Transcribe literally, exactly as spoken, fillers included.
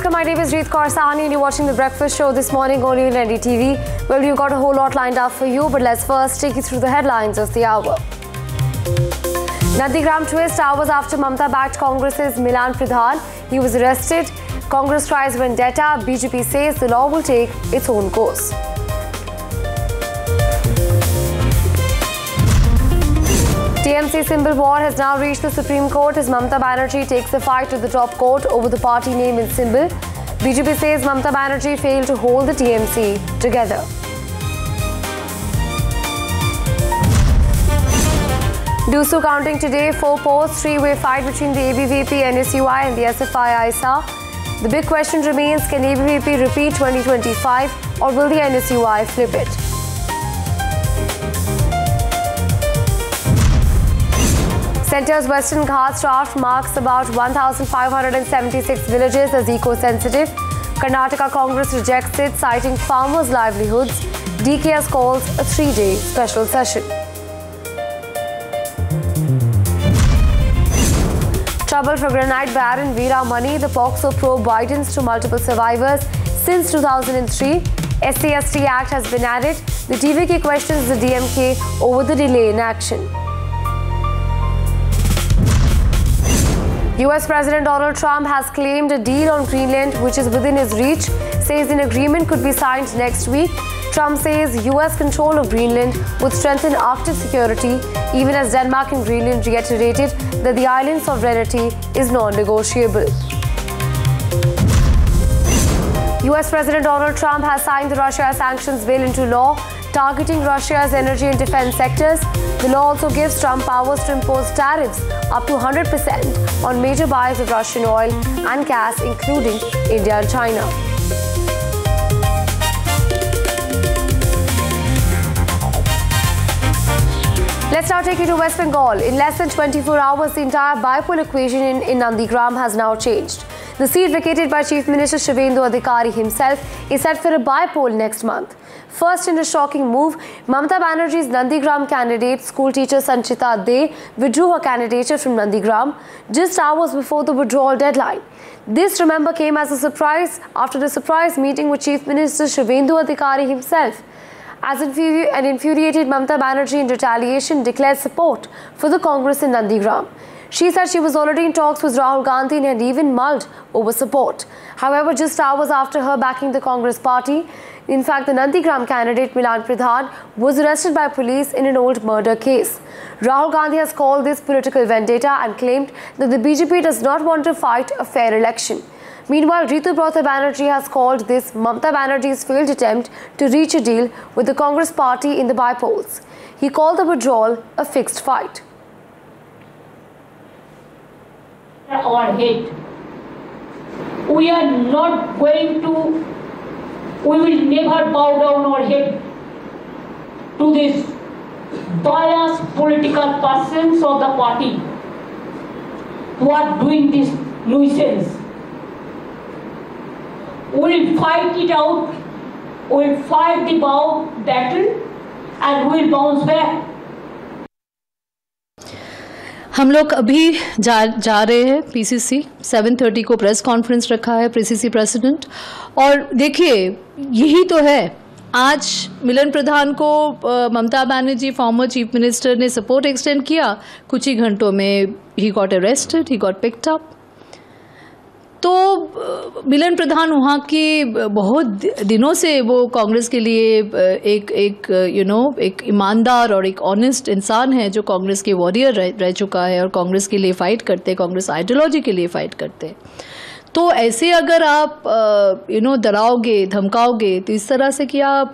welcome. My name is Jeet Kaur Sahni and you're watching The Breakfast Show this morning only on N D T V. Well, we've got a whole lot lined up for you, but let's first take you through the headlines of the hour. Nandigram twist hours after Mamata-backed Congress's Milan Pradhan. He was arrested. Congress tries vendetta. B J P says the law will take its own course. T M C symbol war has now reached the Supreme Court as Mamata Banerjee takes the fight to the top court over the party name and symbol. B J P says Mamata Banerjee failed to hold the T M C together. Dusu counting today, four posts, three-way fight between the A B V P, N S U I and the S F I I S A. The big question remains, can A B V P repeat twenty twenty-five or will the N S U I flip it? Centre's Western Ghats draft marks about one thousand five hundred seventy-six villages as eco-sensitive. Karnataka Congress rejects it, citing farmers' livelihoods. D K S calls a three-day special session. Trouble for granite baron Veera Mani. The POCSO probe widens to multiple survivors since two thousand three. S C S T Act has been added. The T V K questions the D M K over the delay in action. U S President Donald Trump has claimed a deal on Greenland which is within his reach, says an agreement could be signed next week. Trump says U S control of Greenland would strengthen Arctic security, even as Denmark and Greenland reiterated that the island's sovereignty is non-negotiable. U S President Donald Trump has signed the Russia sanctions bill into law, targeting Russia's energy and defense sectors. The law also gives Trump powers to impose tariffs up to one hundred percent on major buyers of Russian oil and gas, including India and China. Let's now take you to West Bengal. In less than twenty-four hours, the entire bipole equation in, in Nandigram has now changed. The seat vacated by Chief Minister Shivendu Adhikari himself is set for a bipole next month. First, in a shocking move, Mamata Banerjee's Nandigram candidate, school teacher Sanchita De, withdrew her candidature from Nandigram just hours before the withdrawal deadline. This, remember, came as a surprise after the surprise meeting with Chief Minister Shivendu Adhikari himself. As infuri an infuriated Mamata Banerjee in retaliation declared support for the Congress in Nandigram. She said she was already in talks with Rahul Gandhi and had even mulled over support. However, just hours after her backing the Congress party, in fact, the Nandigram candidate Milan Pradhan was arrested by police in an old murder case. Rahul Gandhi has called this political vendetta and claimed that the B J P does not want to fight a fair election. Meanwhile, Ritubrata Banerjee has called this Mamata Banerjee's failed attempt to reach a deal with the Congress party in the bipoles. He called the withdrawal a fixed fight. Our head. We are not going to, we will never bow down our head to this biased political persons of the party who are doing this nuisance. We will fight it out, we will fight the battle and we will bounce back. हम लोग अभी जा जा रहे हैं PCC सात तीस को प्रेस कॉन्फ्रेंस रखा है पीसीसी प्रेसिडेंट और देखिए यही तो है आज मिलन प्रधान को Mamata Banerjee former chief minister ने सपोर्ट एक्सटेंड किया कुछ ही घंटों में he got arrested he got picked up तो मिलन प्रधान वहाँ की बहुत दिनों से वो कांग्रेस के लिए एक एक यू नो एक ईमानदार और एक ऑनेस्ट इंसान है जो कांग्रेस के वॉरियर रह, रह चुका है और कांग्रेस के लिए फ़ाइट करते कांग्रेस आइडियोलॉजी के लिए फ़ाइट करते तो ऐसे अगर आप यू नो डराओगे धमकाओगे तो इस तरह से कि आप